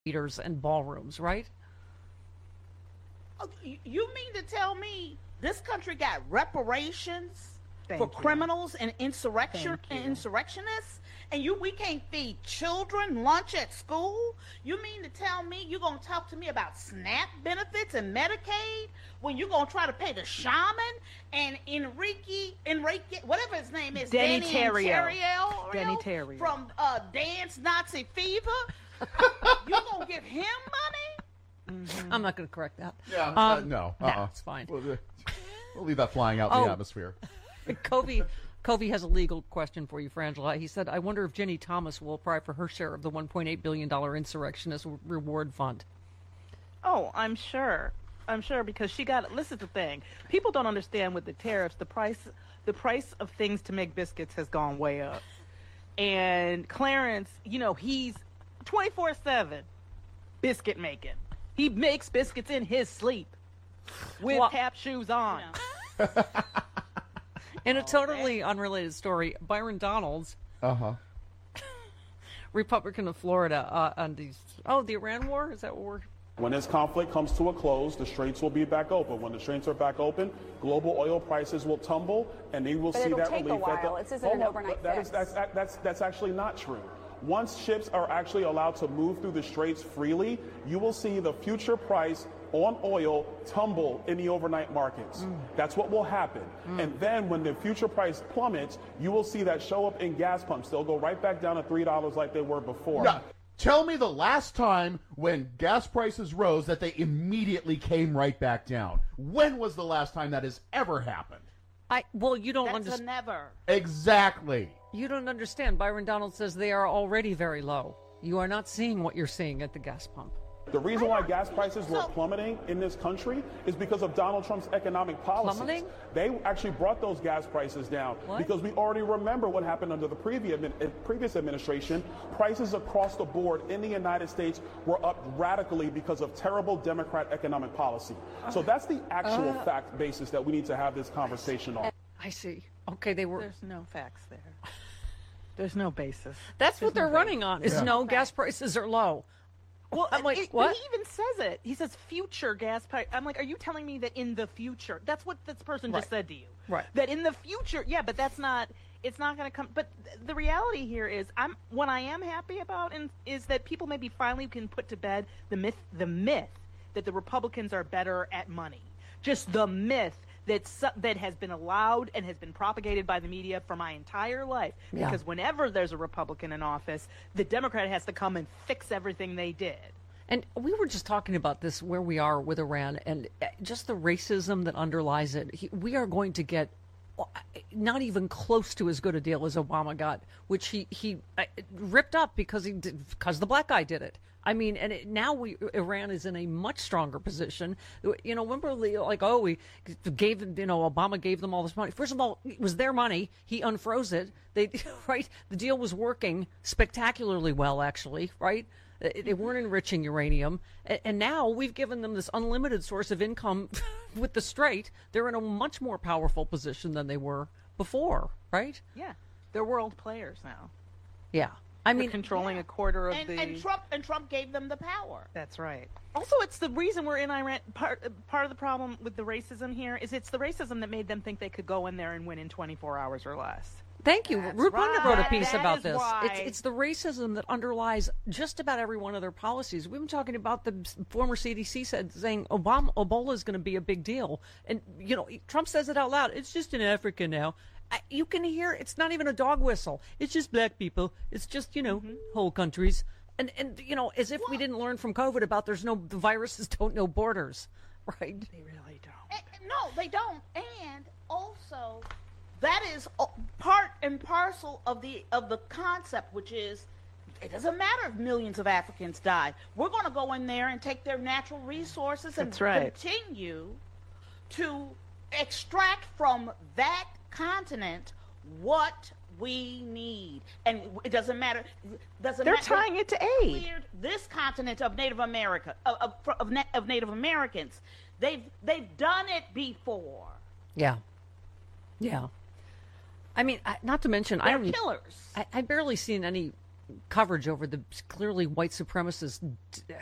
theaters and ballrooms, right? Oh, you mean to tell me this country got reparations for criminals and insurrectionists, and we can't feed children lunch at school? You mean to tell me you're gonna talk to me about SNAP benefits and Medicaid when you're gonna try to pay the shaman and Enrique, whatever his name is, Danny Terrio from Dance Nazi Fever? You gonna give him money? Mm-hmm. I'm not going to correct that. Yeah, no. Nah, it's fine. We'll leave that flying out in the atmosphere. Covey has a legal question for you, Frangela. He said, I wonder if Ginny Thomas will apply for her share of the $1.8 billion insurrectionist reward fund. Oh, I'm sure. Because she got it. Listen to the thing. People don't understand with the tariffs, the price of things to make biscuits has gone way up. And Clarence, he's 24/7 biscuit making. He makes biscuits in his sleep with tap shoes on. In a totally unrelated story, Byron Donalds, Republican of Florida, on the Iran war, is that what we're... When this conflict comes to a close, the straits will be back open. When the straits are back open, global oil prices will tumble, and they will see that relief. But it'll take a while. This isn't an overnight fix. That's actually not true. Once ships are actually allowed to move through the straits freely, you will see the future price on oil tumble in the overnight markets. That's what will happen. And then when the future price plummets, you will see that show up in gas pumps. They'll go right back down to $3 like they were before. Yeah. Tell me the last time when gas prices rose that they immediately came right back down. When was the last time that has ever happened? You don't understand. understand. That's a never. Exactly. You don't understand. Byron Donald says they are already very low. You are not seeing what you're seeing at the gas pump. The reason why gas prices were plummeting in this country is because of Donald Trump's economic policies. Plummeting? They actually brought those gas prices down because we already remember what happened under the previous administration. Prices across the board in the United States were up radically because of terrible Democrat economic policy. So that's the actual fact basis that we need to have this conversation on. I see. Okay, There's no facts there. There's no basis. That's what they're running on. Is gas prices are low. Well, I'm like, what? He even says it. He says future gas price. I'm like, are you telling me that in the future? That's what this person just said to you. Right. That in the future, but that's not. It's not going to come. But the reality here is, what I am happy about is that people maybe finally can put to bed the myth that the Republicans are better at money. Just the myth that has been allowed and has been propagated by the media for my entire life. Yeah. Because whenever there's a Republican in office, the Democrat has to come and fix everything they did. And we were just talking about this, where we are with Iran, and just the racism that underlies it. We are going to get not even close to as good a deal as Obama got, which he ripped up because the black guy did it. I mean, and now Iran is in a much stronger position. Remember, we gave them, Obama gave them all this money. First of all, it was their money. He unfroze it. The deal was working spectacularly well, actually, right? They weren't enriching uranium. And now we've given them this unlimited source of income with the Strait. They're in a much more powerful position than they were before, right? Yeah. They're world players now. Yeah. I mean, controlling a quarter of and Trump gave them the power. That's right. Also, it's the reason we're in Iran. Part of the problem with the racism here is it's the racism that made them think they could go in there and win in 24 hours or less. Thank you. Rupanda wrote a piece about this. Why. It's the racism that underlies just about every one of their policies. We've been talking about the former CDC saying Ebola is going to be a big deal. And, Trump says it out loud. It's just in Africa now. You can hear it's not even a dog whistle. It's just black people. It's just, whole countries. And as if we didn't learn from COVID about the viruses don't know borders, right? They really don't. No, they don't. And also, that is part and parcel of the concept, which is it doesn't matter if millions of Africans die. We're going to go in there and take their natural resources and continue to extract from that continent what we need, and it doesn't matter. They're tying it to aid. This continent of Native America, of Native Americans, they've done it before. Yeah. I mean, not to mention, They're killers. I barely seen any coverage over the clearly white supremacist